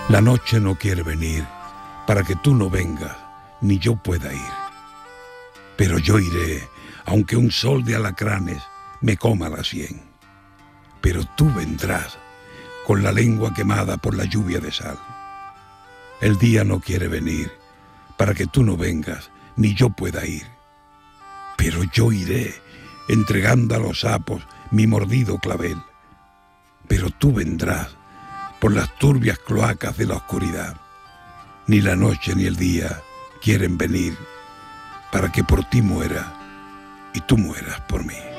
La noche no quiere venir para que tú no vengas, ni yo pueda ir. Pero yo iré, aunque un sol de alacranes me coma la sien. Pero tú vendrás, con la lengua quemada por la lluvia de sal. El día no quiere venir para que tú no vengas, ni yo pueda ir. Pero yo iré, entregando a los sapos mi mordido clavel. Pero tú vendrás, por las turbias cloacas de la oscuridad. Ni la noche ni el día quieren venir para que por ti muera y tú mueras por mí.